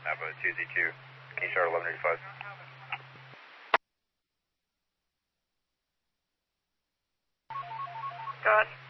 Napa 2Z2, can you start 1185? Go ahead.